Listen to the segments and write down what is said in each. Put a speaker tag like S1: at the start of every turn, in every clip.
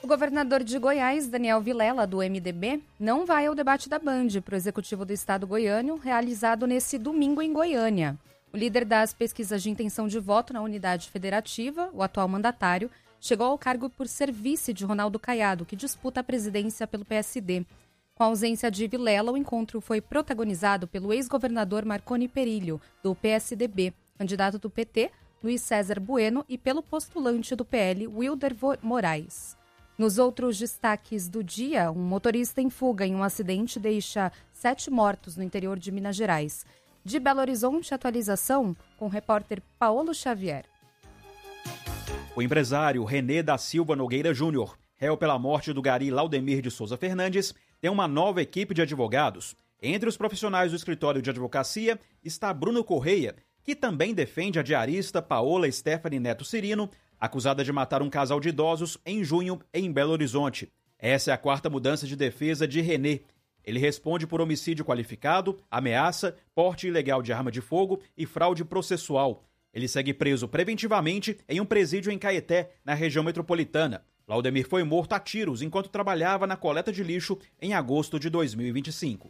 S1: O governador de Goiás, Daniel Vilela, do MDB, não vai ao debate da Band para o Executivo do Estado goiano, realizado nesse domingo em Goiânia. O líder das pesquisas de intenção de voto na unidade federativa, o atual mandatário, chegou ao cargo por ser vice de Ronaldo Caiado, que disputa a presidência pelo PSD. Com a ausência de Vilela, o encontro foi protagonizado pelo ex-governador Marconi Perillo, do PSDB, candidato do PT, Luiz César Bueno, e pelo postulante do PL, Wilder Moraes. Nos outros destaques do dia, um motorista em fuga em um acidente deixa 7 mortos no interior de Minas Gerais. De Belo Horizonte, atualização com o repórter Paulo Xavier.
S2: O empresário René da Silva Nogueira Júnior, réu pela morte do gari Laudemir de Souza Fernandes, tem uma nova equipe de advogados. Entre os profissionais do escritório de advocacia está Bruno Correia, que também defende a diarista Paola Stephanie Neto Cirino, acusada de matar um casal de idosos em junho em Belo Horizonte. Essa é a 4ª mudança de defesa de René. Ele responde por homicídio qualificado, ameaça, porte ilegal de arma de fogo e fraude processual. Ele segue preso preventivamente em um presídio em Caeté, na região metropolitana. Laudemir foi morto a tiros enquanto trabalhava na coleta de lixo em agosto de 2025.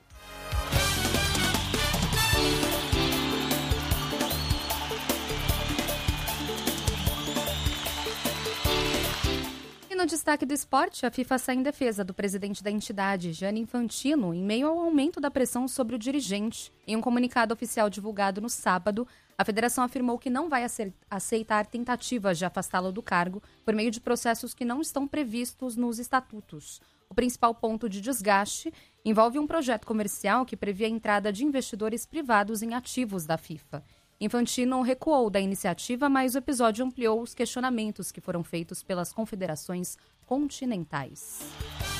S1: No destaque do esporte, a FIFA sai em defesa do presidente da entidade, Gianni Infantino, em meio ao aumento da pressão sobre o dirigente. Em um comunicado oficial divulgado no sábado, a federação afirmou que não vai aceitar tentativas de afastá-lo do cargo por meio de processos que não estão previstos nos estatutos. O principal ponto de desgaste envolve um projeto comercial que previa a entrada de investidores privados em ativos da FIFA. Infantino recuou da iniciativa, mas o episódio ampliou os questionamentos que foram feitos pelas confederações continentais.